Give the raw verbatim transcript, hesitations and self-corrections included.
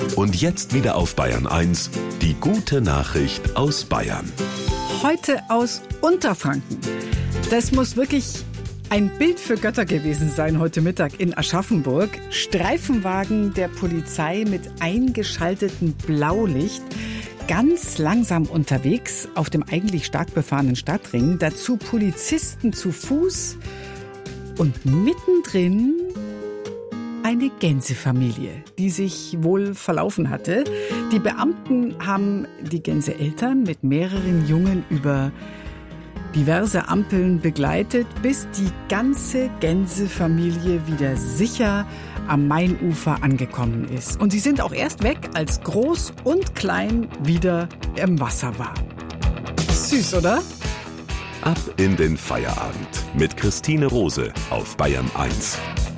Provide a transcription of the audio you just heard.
Und jetzt wieder auf Bayern eins, die gute Nachricht aus Bayern. Heute aus Unterfranken. Das muss wirklich ein Bild für Götter gewesen sein heute Mittag in Aschaffenburg. Streifenwagen der Polizei mit eingeschaltetem Blaulicht, ganz langsam unterwegs auf dem eigentlich stark befahrenen Stadtring. Dazu Polizisten zu Fuß und mittendrin eine Gänsefamilie, die sich wohl verlaufen hatte. Die Beamten haben die Gänseeltern mit mehreren Jungen über diverse Ampeln begleitet, bis die ganze Gänsefamilie wieder sicher am Mainufer angekommen ist. Und sie sind auch erst weg, als Groß und Klein wieder im Wasser war. Süß, oder? Ab in den Feierabend mit Christine Rose auf Bayern eins.